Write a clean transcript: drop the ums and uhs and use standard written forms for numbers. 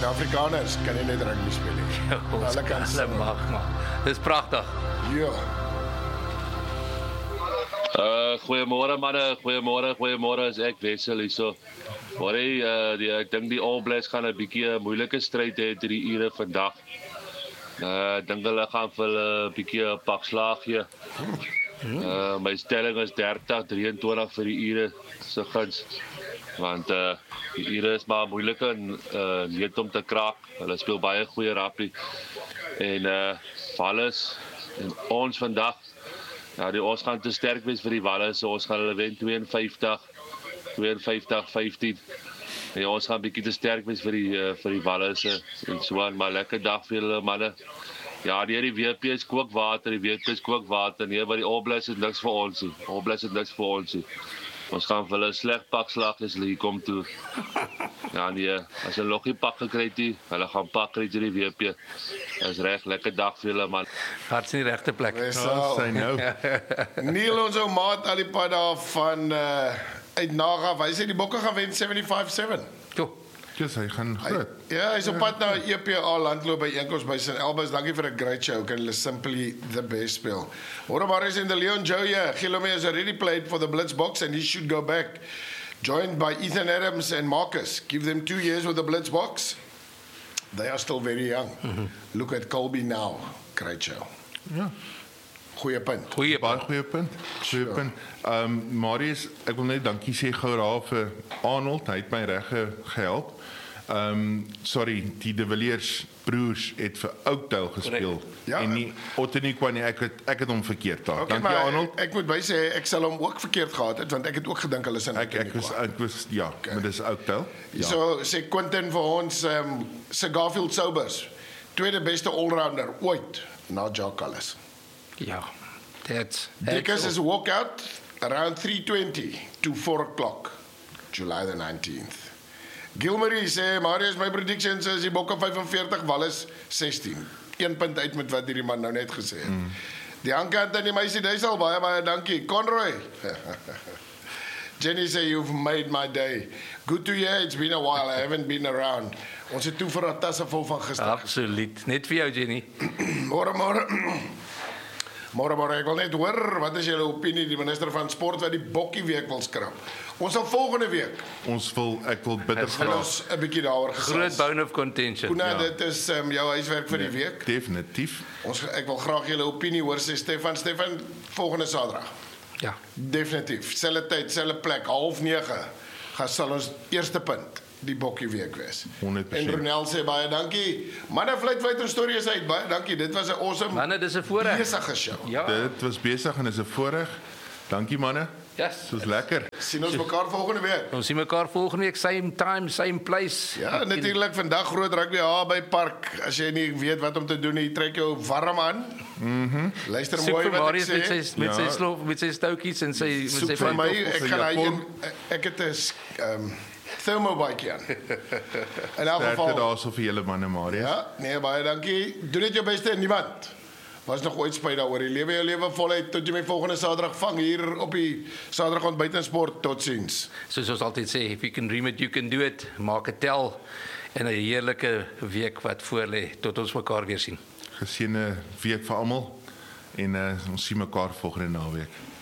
Suid-Afrikaners kan nie net rugby speel nie. Hulle kan Hulle mag maar. Dis pragtig. Ja. Goeiemôre manne, goeiemôre, is ek Wessel hierso. Maar ek dink die All Blacks gaan 'n bietjie 'n moeilike stryd hê hierdie ure vandag. Ek dink hulle gaan vir 'n bietjie 'n pak slaag gee. My stelling is 30-23 vir die ure se guns. Want die ure is maar moeilik en leed om te kraak. Hulle speel baie goeie rugby. En Wallis en ons vandag, ja, ons gaan te sterk wees vir die Wallis, so ons gaan hulle wen 52-15. Ja, ons gaan 'n bietjie te sterk wees vir die Wallis en so aan, maar lekker dag vir julle manne. Ja, die WP is kookwater, nee, maar die All Blacks is niks vir ons nie. Ons gaan vir hulle sleg pak slag as hulle hier kom toe. Ja nee, as hulle nog nie pak gekry het, hulle gaan pak kry die WP. Dis reg, lekker dag vir julle man. Hart's nie regte plek. Sy nou. Neil, ons ou maat al die pad daar van uit Naga, hy sê die Bokke gaan wen 75-7. Dis hy gaan groot. Ja, hy's op pad na EPA landloop by Enkos by St Albans. Dankie vir 'n great show. Kan hulle simply the best speel. Morris in the Leon Joya. Gilome has already played for the Blitzboks and he should go back. Joined by Ethan Adams and Marcus. Give them 2 years with the Blitzboks. They are still very young. Look at Colby now. Great show. Ja. Goeie punt. Baie goeie punt. Marius, ek wil net dankie sê gou daar vir Arnold. Hy het my reg gehelp. Sorry, die De Villiers broers het vir Oakdale gespeel. Ja, en nie Ottenikwa nie, ek het hom verkeerd daar. Okay, dankie Arnold. Ek moet by sê ek sal hom ook verkeerd gehad het want ek het ook gedink hulle sin. Ek was ja, okay. Maar dis Oakdale. Ja. So sê Quentin vir ons se Garfield Sobers, tweede beste allrounder ooit na Jacques Kallis. Ja. Dickus is walk out around 3:20 to 4 o'clock, July the 19th. Gilmarie sê, Marius, my predictions is die Bokke 45, Wallis 16. 1 punt uit met wat hierdie man nou net gesê het. Die aankant aan die meisie, dis al baie dankie. Conroy. Jenny sê, you've made my day. Good to hear, it's been a while, I haven't been around. Ons het toe vir 'n tasse vol van gister. Absoluut, net vir jou Jenny. Môre, ek wil net hoor, wat is julle opinie, die minister van sport wat die Bokkie week wil skrap? Ons sal volgende week. Ek wil bitter graag ons 'n bietjie daaroor gesels. Groot bone of contention. Kuna, dit is jou huiswerk vir die week. Definitief. Ek wil graag julle opinie hoor, sê Stefan, volgende Saterdag. Ja. Definitief, selfde tyd, selfde plek, 8:30, sal ons eerste punt die Bokkie week wees. 100%. En Ronel sê baie dankie. Manne, Fluitfighter storie is uit. Baie dankie. Dit was 'n awesome. Manne, dis 'n voorreg. Besige show. Ja. Dit was besig en is 'n voorreg. Dankie manne. Yes. Dis lekker. Sien ons mekaar volgende week. Ons sien mekaar volgende week, same time, same place. Ja, natuurlik vandag groot rugby by park. As jy nie weet wat om te doen nie, trek jou warm aan. Luister mooi wat ek sê. Met sy stoutjies en sy vir my, ek het 'n thermobike aan. In elk geval. Dit daarso vir julle manne Marius. Ja, nee, baie dankie. Doen dit jou beste en niemand was nog ooit spyt daaroor. Lewe jou lewe voluit tot jy my volgende Saterdag vang hier op die Saterdag ontbyt en sport. Totsiens. Soos ons altyd sê, if you can dream it, you can do it. Maak dit tel en 'n heerlike week wat voorlê tot ons mekaar weer sien. Geseënde week vir almal en ons sien mekaar volgende naweek.